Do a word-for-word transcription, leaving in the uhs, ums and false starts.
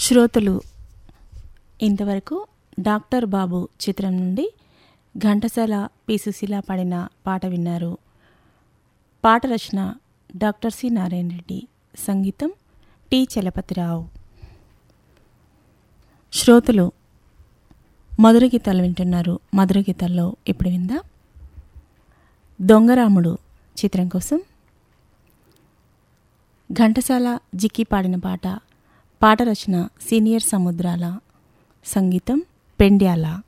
శ్రోతలు ఇంతవరకు డాక్టర్ బాబు చిత్రం నుండి ఘంటసాల పి సుశీల పాడిన పాట విన్నారు. పాట రచన డాక్టర్ సి నారాయణ రెడ్డి, సంగీతం టి చలపతిరావు. శ్రోతలు మధుర గీతాలు వింటున్నారు. మధుర గీతాల్లో ఇప్పుడు విందా దొంగరాముడు చిత్రం కోసం ఘంటసాల జిక్కి పాడిన పాట. పాట రచన సీనియర్ సముద్రాల, సంగీతం పెండ్యాల.